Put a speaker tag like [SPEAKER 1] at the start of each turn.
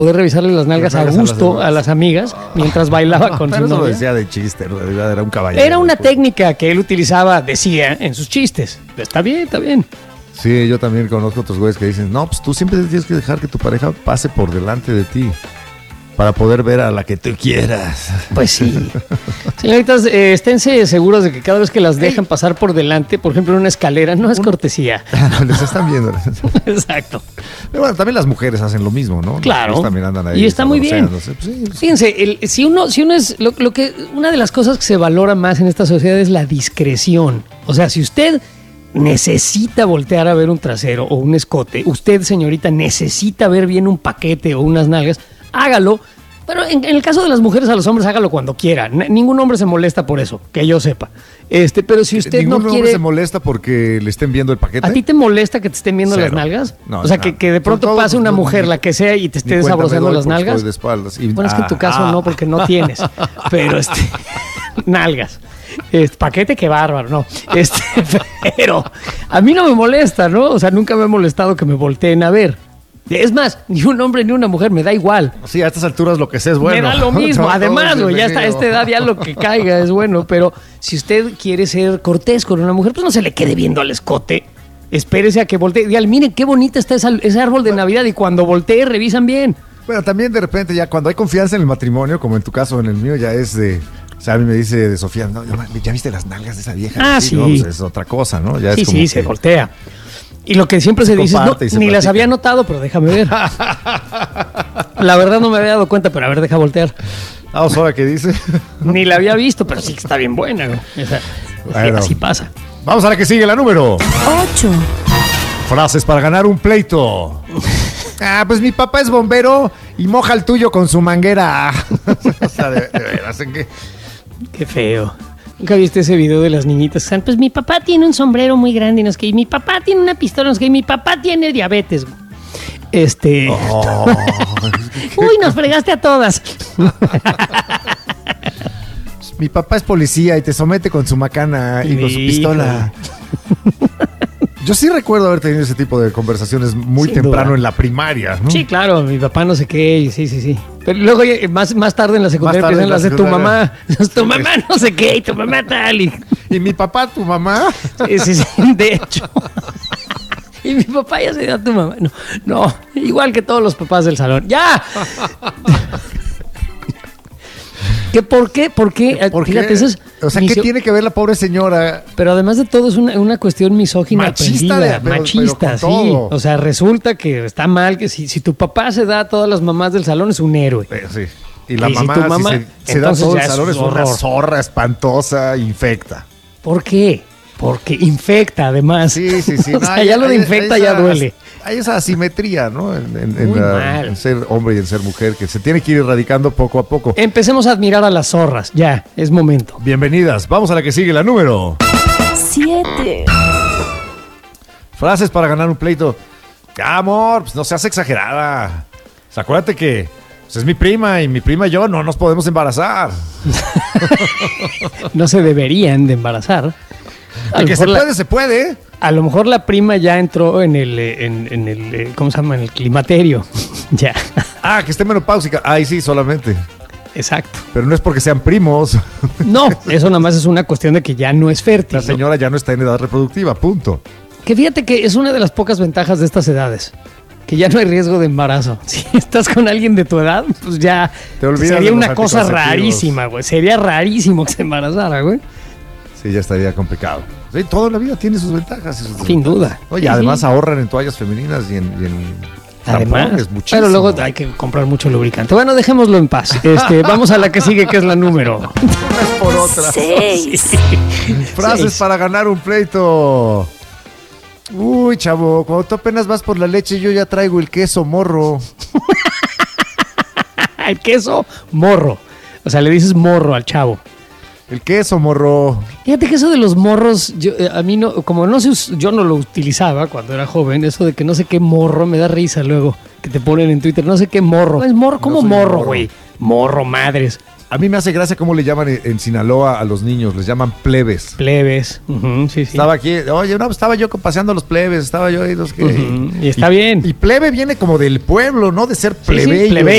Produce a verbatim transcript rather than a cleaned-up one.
[SPEAKER 1] poder revisarle las nalgas a gusto a las amigas mientras bailaba con
[SPEAKER 2] Pero
[SPEAKER 1] su
[SPEAKER 2] no lo
[SPEAKER 1] novia.
[SPEAKER 2] decía de chiste, en realidad era un caballero.
[SPEAKER 1] Era una técnica que él utilizaba, decía, en sus chistes. Está bien, está bien.
[SPEAKER 2] Sí, yo también conozco otros güeyes que dicen, no, pues tú siempre tienes que dejar que tu pareja pase por delante de ti para poder ver a la que tú quieras.
[SPEAKER 1] Pues sí. Señoritas, eh, esténse seguros de que cada vez que las dejan pasar por delante, por ejemplo, en una escalera, no es cortesía.
[SPEAKER 2] Les están viendo.
[SPEAKER 1] Exacto.
[SPEAKER 2] Pero bueno, también las mujeres hacen lo mismo, ¿no?
[SPEAKER 1] Claro.
[SPEAKER 2] Ellos también andan ahí.
[SPEAKER 1] Y está muy bien.
[SPEAKER 2] Pues sí, sí.
[SPEAKER 1] Fíjense, el, si uno, si uno es lo, lo que una de las cosas que se valora más en esta sociedad es la discreción. O sea, si usted necesita voltear a ver un trasero o un escote, usted, señorita, necesita ver bien un paquete o unas nalgas, hágalo. Pero en, en el caso de las mujeres, a los hombres, hágalo cuando quiera. N- ningún hombre se molesta por eso, que yo sepa. Este, pero si usted
[SPEAKER 2] ¿Ningún
[SPEAKER 1] no
[SPEAKER 2] hombre
[SPEAKER 1] quiere...
[SPEAKER 2] se molesta porque le estén viendo el paquete?
[SPEAKER 1] ¿A ti te molesta que te estén viendo
[SPEAKER 2] Cero.
[SPEAKER 1] las nalgas?
[SPEAKER 2] No,
[SPEAKER 1] o sea,
[SPEAKER 2] no.
[SPEAKER 1] que, que de pronto
[SPEAKER 2] Todo,
[SPEAKER 1] pase una
[SPEAKER 2] no,
[SPEAKER 1] mujer,
[SPEAKER 2] ni-
[SPEAKER 1] la que sea, y te esté
[SPEAKER 2] Ni cuenta me
[SPEAKER 1] desabrochando
[SPEAKER 2] doy
[SPEAKER 1] las
[SPEAKER 2] porque
[SPEAKER 1] nalgas.
[SPEAKER 2] estoy de espaldas. Y-
[SPEAKER 1] Bueno, es que en tu
[SPEAKER 2] ah,
[SPEAKER 1] caso
[SPEAKER 2] ah.
[SPEAKER 1] no, porque no tienes. Pero este, nalgas. Este, paquete, qué bárbaro, no. Este, pero a mí no me molesta, ¿no? O sea, nunca me ha molestado que me volteen a ver. Es más, ni un hombre ni una mujer, me da igual.
[SPEAKER 2] Sí, a estas alturas lo que sé es bueno.
[SPEAKER 1] Me da lo mismo.
[SPEAKER 2] Todo
[SPEAKER 1] Además,
[SPEAKER 2] es
[SPEAKER 1] güey, ya está a
[SPEAKER 2] bienvenido.
[SPEAKER 1] esta edad, ya lo que caiga es bueno. Pero si usted quiere ser cortés con una mujer, pues no se le quede viendo al escote. Espérese a que voltee. Dígale, miren qué bonita está esa- ese árbol de Navidad. Y cuando voltee, revisan bien.
[SPEAKER 2] Bueno, también de repente ya cuando hay confianza en el matrimonio, como en tu caso, en el mío, ya es de... O sea, a mí me dice de Sofía, no, ¿ya viste las nalgas de esa vieja?
[SPEAKER 1] Ah, sí.
[SPEAKER 2] No, pues es otra cosa, ¿no? Ya
[SPEAKER 1] Sí,
[SPEAKER 2] es como
[SPEAKER 1] sí,
[SPEAKER 2] que-
[SPEAKER 1] se voltea. Y lo que siempre se,
[SPEAKER 2] Se
[SPEAKER 1] dice es, no,
[SPEAKER 2] comparte y se
[SPEAKER 1] ni las
[SPEAKER 2] platica.
[SPEAKER 1] había notado, pero déjame ver. La verdad no me había dado cuenta, pero a ver, deja voltear.
[SPEAKER 2] Ah, ¿ahora qué dice?
[SPEAKER 1] Ni la había visto, pero sí que está bien buena, güey. O sea,
[SPEAKER 2] Bueno.
[SPEAKER 1] así pasa.
[SPEAKER 2] Vamos a la que sigue, la número.
[SPEAKER 3] ocho.
[SPEAKER 2] Frases para ganar un pleito. Ah, pues mi papá es bombero y moja el tuyo con su manguera. O sea, de, de veras, ¿en qué?
[SPEAKER 1] Qué feo. ¿Nunca viste ese video de las niñitas? Que están, pues mi papá tiene un sombrero muy grande y no sé qué, y mi papá tiene una pistola, no sé qué, y mi papá tiene diabetes. Este...
[SPEAKER 2] Oh,
[SPEAKER 1] Uy, nos fregaste a todas.
[SPEAKER 2] mi papá es policía y te somete con su macana y con su
[SPEAKER 1] Híjole.
[SPEAKER 2] pistola. Yo sí recuerdo haber tenido ese tipo de conversaciones muy
[SPEAKER 1] Sin
[SPEAKER 2] temprano
[SPEAKER 1] duda.
[SPEAKER 2] en la primaria, ¿no?
[SPEAKER 1] Sí, claro, mi papá no sé qué, y sí, sí, sí. Pero luego ya, más, más tarde en la secundaria
[SPEAKER 2] Más tarde
[SPEAKER 1] empiezan
[SPEAKER 2] en la
[SPEAKER 1] las de tu
[SPEAKER 2] secundaria.
[SPEAKER 1] mamá. Tu mamá no sé qué, y tu mamá tal. Y,
[SPEAKER 2] Y mi papá, tu mamá.
[SPEAKER 1] sí, sí, sí, de hecho. Y mi papá ya se dio a tu mamá. No, no, igual que todos los papás del salón. ¡Ya! ¿Qué, ¿Por qué? ¿Por qué?
[SPEAKER 2] ¿Por
[SPEAKER 1] Fíjate,
[SPEAKER 2] qué?
[SPEAKER 1] eso es
[SPEAKER 2] O sea, ¿qué
[SPEAKER 1] misio-
[SPEAKER 2] tiene que ver la pobre señora?
[SPEAKER 1] Pero además de todo es una, una cuestión misógina
[SPEAKER 2] Machista
[SPEAKER 1] aprendida,
[SPEAKER 2] de- pero-
[SPEAKER 1] machista,
[SPEAKER 2] pero con
[SPEAKER 1] sí.
[SPEAKER 2] todo.
[SPEAKER 1] O sea, resulta que está mal que si, si tu papá se da a todas las mamás del salón es un héroe.
[SPEAKER 2] Eh, sí. Y la
[SPEAKER 1] Y si
[SPEAKER 2] mamá,
[SPEAKER 1] tu
[SPEAKER 2] si
[SPEAKER 1] mamá-
[SPEAKER 2] se, se da
[SPEAKER 1] entonces
[SPEAKER 2] todo
[SPEAKER 1] ya
[SPEAKER 2] el
[SPEAKER 1] es
[SPEAKER 2] salón, es una
[SPEAKER 1] horror.
[SPEAKER 2] zorra espantosa, infecta.
[SPEAKER 1] ¿Por qué? Porque infecta, además.
[SPEAKER 2] Sí, sí, sí.
[SPEAKER 1] O
[SPEAKER 2] No,
[SPEAKER 1] sea,
[SPEAKER 2] hay-
[SPEAKER 1] ya lo de
[SPEAKER 2] hay-
[SPEAKER 1] infecta
[SPEAKER 2] hay
[SPEAKER 1] ya
[SPEAKER 2] esa-
[SPEAKER 1] duele.
[SPEAKER 2] Hay esa asimetría, ¿no? En, en- en
[SPEAKER 1] Muy
[SPEAKER 2] la-
[SPEAKER 1] mal.
[SPEAKER 2] en ser hombre y en ser mujer, que se tiene que ir erradicando poco a poco.
[SPEAKER 1] Empecemos a admirar a las zorras. Ya, es momento.
[SPEAKER 2] Bienvenidas. Vamos a la que sigue, la número.
[SPEAKER 3] siete.
[SPEAKER 2] Frases para ganar un pleito. Ah, amor, pues no seas exagerada. O sea, acuérdate que pues, es mi prima y mi prima y yo no nos podemos embarazar.
[SPEAKER 1] No se deberían de embarazar. A
[SPEAKER 2] De
[SPEAKER 1] lo
[SPEAKER 2] que se
[SPEAKER 1] mejor la-
[SPEAKER 2] puede, se puede.
[SPEAKER 1] A lo mejor la prima ya entró en el, eh, en, en el, eh, ¿cómo se llama? En el climaterio. Ya,
[SPEAKER 2] Ah, que esté menopáusica. Ay, sí, solamente.
[SPEAKER 1] exacto.
[SPEAKER 2] Pero no es porque sean primos.
[SPEAKER 1] No, eso nada más es una cuestión de que ya no es fértil.
[SPEAKER 2] La
[SPEAKER 1] ¿no?
[SPEAKER 2] señora ya no está en edad reproductiva, punto.
[SPEAKER 1] Que fíjate que es una de las pocas ventajas de estas edades. Que ya no hay riesgo de embarazo. Si estás con alguien de tu edad, pues ya
[SPEAKER 2] Te olvidas
[SPEAKER 1] sería
[SPEAKER 2] de los
[SPEAKER 1] una cosa
[SPEAKER 2] anticonceptivos.
[SPEAKER 1] rarísima, güey. Sería rarísimo que se embarazara, güey.
[SPEAKER 2] Sí, ya estaría complicado. Sí, toda la vida tiene sus ventajas. y sus
[SPEAKER 1] Sin duda.
[SPEAKER 2] Oye,
[SPEAKER 1] Sí,
[SPEAKER 2] además
[SPEAKER 1] sí.
[SPEAKER 2] ahorran en toallas femeninas y en, y en
[SPEAKER 1] Además,
[SPEAKER 2] tampones, muchísimo.
[SPEAKER 1] pero luego hay que comprar mucho lubricante. Bueno, dejémoslo en paz. Este, vamos a la que sigue, que es la número.
[SPEAKER 2] Unas por otras.
[SPEAKER 3] seis.
[SPEAKER 2] Frases
[SPEAKER 1] Seis.
[SPEAKER 2] para ganar un pleito. Uy, chavo, cuando tú apenas vas por la leche, yo ya traigo el queso morro.
[SPEAKER 1] El queso, morro. O sea, le dices morro al chavo.
[SPEAKER 2] El queso morro.
[SPEAKER 1] Fíjate que eso de los morros, yo, eh, a mí no, como no se us- yo no lo utilizaba cuando era joven, eso de que no sé qué morro, me da risa luego, que te ponen en Twitter, no sé qué morro. Es morro, ¿cómo
[SPEAKER 2] soy
[SPEAKER 1] morro,
[SPEAKER 2] morro.
[SPEAKER 1] güey? Morro, madres.
[SPEAKER 2] A mí me hace gracia cómo le llaman en, en Sinaloa a los niños, les llaman plebes.
[SPEAKER 1] Plebes. Uh-huh, sí, sí.
[SPEAKER 2] Estaba aquí, oye, no, estaba yo paseando a los plebes, estaba yo ahí los que...
[SPEAKER 1] Uh-huh, y está bien.
[SPEAKER 2] Y plebe viene como del pueblo, ¿no? De ser plebeyo.
[SPEAKER 1] Sí, sí, plebeyo.